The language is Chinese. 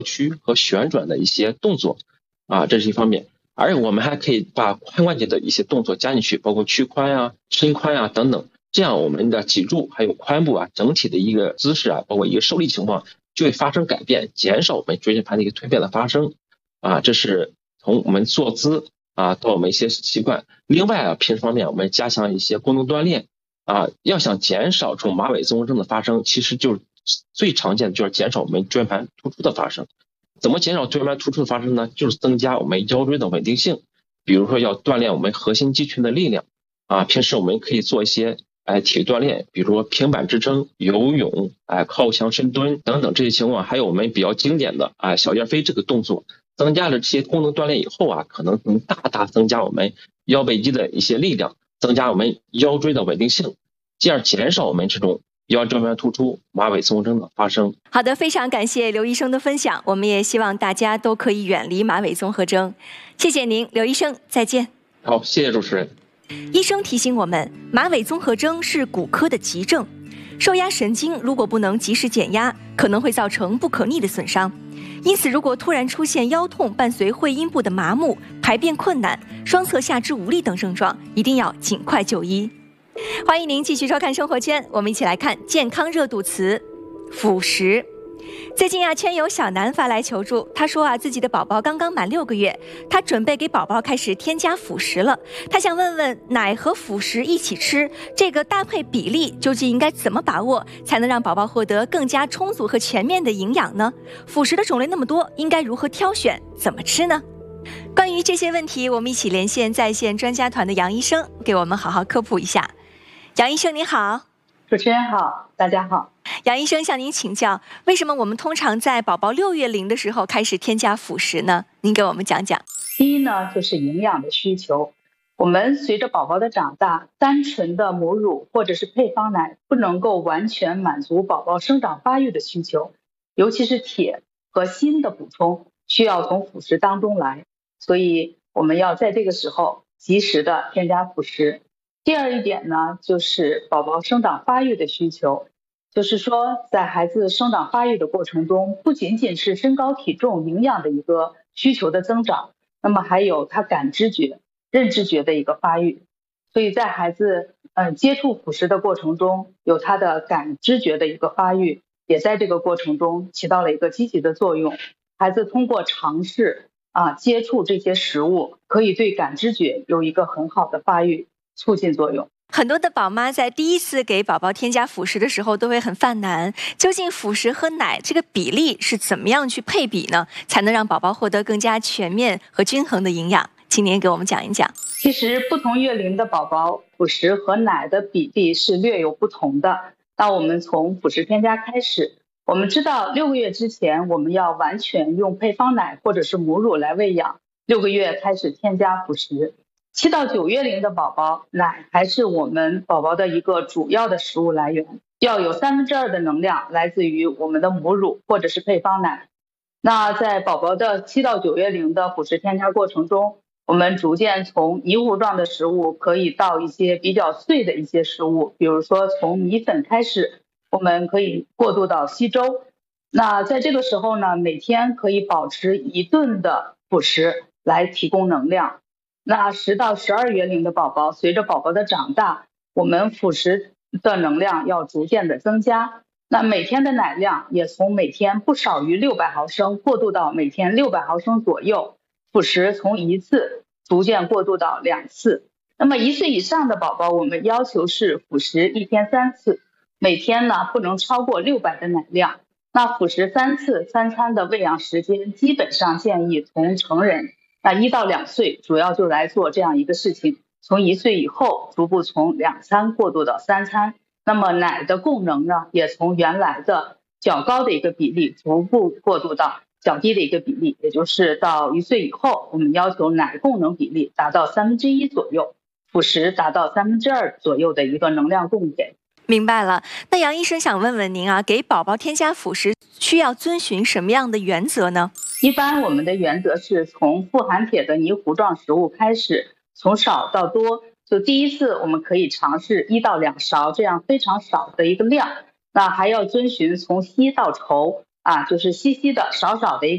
屈和旋转的一些动作这是一方面。而我们还可以把髋关节的一些动作加进去，包括屈髋伸髋等等，这样我们的脊柱还有髋部整体的一个姿势包括一个受力情况就会发生改变，减少我们椎间盘的一个蜕变的发生这是从我们坐姿到我们一些习惯。另外平时方面我们加强一些功能锻炼要想减少这种马尾综合征的发生，其实就是最常见的就是减少我们椎间盘突出的发生。怎么减少椎间盘突出的发生呢？就是增加我们腰椎的稳定性，比如说要锻炼我们核心肌群的力量平时我们可以做一些体育锻炼，比如说平板支撑、游泳靠墙深蹲等等这些情况，还有我们比较经典的小燕飞这个动作，增加了这些功能锻炼以后可能能大大增加我们腰背肌的一些力量，增加我们腰椎的稳定性，进而减少我们这种腰椎盘突出、马尾综合征的发生。 好的，非常感谢刘医生的分享，我们也希望大家都可以远离马尾综合征。谢谢您，刘医生，再见。 好，谢谢主持人。 医生提醒我们，马尾综合征是骨科的急症，受压神经如果不能及时减压，可能会造成不可逆的损伤。因此，如果突然出现腰痛伴随会阴部的麻木、排便困难、双侧下肢无力等症状，一定要尽快就医。欢迎您继续收看生活圈，我们一起来看健康热度词辅食。最近圈有小南发来求助，他说自己的宝宝刚刚满6个月，他准备给宝宝开始添加辅食了。他想问问，奶和辅食一起吃，这个搭配比例究竟应该怎么把握，才能让宝宝获得更加充足和全面的营养呢？辅食的种类那么多，应该如何挑选，怎么吃呢？关于这些问题，我们一起连线在线专家团的杨医生，给我们好好科普一下。杨医生你好。 主持人好，大家好。 杨医生向您请教，为什么我们通常在宝宝6月龄的时候开始添加辅食呢？您给我们讲讲。 第一呢，就是营养的需求。我们随着宝宝的长大，单纯的母乳或者是配方奶不能够完全满足宝宝生长发育的需求，尤其是铁和锌的补充需要从辅食当中来，所以我们要在这个时候及时的添加辅食。第二一点呢，就是宝宝生长发育的需求，就是说在孩子生长发育的过程中，不仅仅是身高体重营养的一个需求的增长，那么还有他感知觉、认知觉的一个发育。所以在孩子接触辅食的过程中，有他的感知觉的一个发育，也在这个过程中起到了一个积极的作用。孩子通过尝试接触这些食物，可以对感知觉有一个很好的发育促进作用。 很多的宝妈在第一次给宝宝添加辅食的时候都会很犯难，究竟辅食和奶这个比例是怎么样去配比呢？才能让宝宝获得更加全面和均衡的营养？请您给我们讲一讲。 其实不同月龄的宝宝辅食和奶的比例是略有不同的。那我们从辅食添加开始，我们知道6个月之前我们要完全用配方奶或者是母乳来喂养，6个月开始添加辅食。7到9月龄的宝宝，奶还是我们宝宝的一个主要的食物来源，要有2/3的能量来自于我们的母乳或者是配方奶。那在宝宝的7到9月龄的辅食添加过程中，我们逐渐从泥糊状的食物可以到一些比较碎的一些食物，比如说从米粉开始，我们可以过渡到稀粥。那在这个时候呢，每天可以保持1顿的辅食来提供能量。那10到12月龄的宝宝，随着宝宝的长大，我们辅食的能量要逐渐的增加。那每天的奶量也从每天不少于600毫升过渡到每天600毫升左右，辅食从1次逐渐过渡到2次。那么1岁以上的宝宝，我们要求是辅食1天3次，每天呢不能超过600的奶量。那辅食3次3餐的喂养时间，基本上建议从成人1到2岁主要就来做这样一个事情，从1岁以后逐步从2餐过渡到3餐。那么奶的供能呢，也从原来的较高的一个比例逐步过渡到较低的一个比例，也就是到1岁以后，我们要求奶供能比例达到1/3左右，辅食达到2/3左右的一个能量供给。 明白了。那杨医生想问问您给宝宝添加辅食需要遵循什么样的原则呢？ 一般我们的原则是从富含铁的泥糊状食物开始，从少到多。就第一次我们可以尝试1到2勺这样非常少的一个量，那还要遵循从稀到稠就是稀稀的少少的一